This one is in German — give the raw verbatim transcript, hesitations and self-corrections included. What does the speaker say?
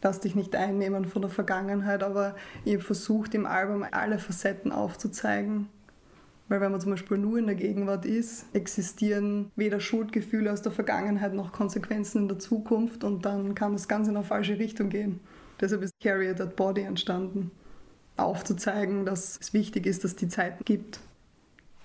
lass dich nicht einnehmen von der Vergangenheit, aber ich habe versucht, im Album alle Facetten aufzuzeigen. Weil wenn man zum Beispiel nur in der Gegenwart ist, existieren weder Schuldgefühle aus der Vergangenheit noch Konsequenzen in der Zukunft und dann kann das Ganze in eine falsche Richtung gehen. Deshalb ist Carry That Body entstanden. Aufzuzeigen, dass es wichtig ist, dass es die Zeit gibt.